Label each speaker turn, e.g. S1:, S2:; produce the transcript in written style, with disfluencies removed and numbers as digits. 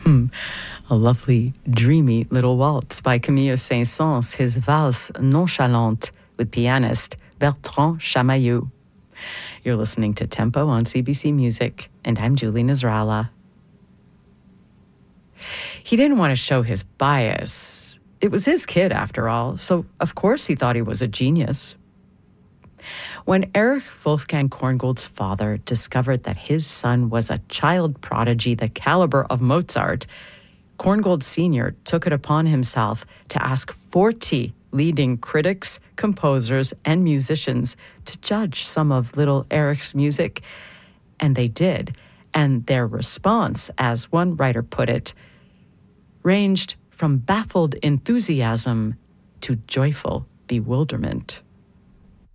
S1: A lovely, dreamy little waltz by Camille Saint-Saëns, his valse Nonchalante, with pianist Bertrand Chamaillou. You're listening to Tempo on CBC Music, and I'm Julie Nasrallah. He didn't want to show his bias. It was his kid, after all, so of course he thought he was a genius. When Erich Wolfgang Korngold's father discovered that his son was a child prodigy the caliber of Mozart, Korngold Sr. took it upon himself to ask 40 leading critics, composers, and musicians to judge some of little Erich's music. And they did. And their response, as one writer put it, ranged from baffled enthusiasm to joyful bewilderment.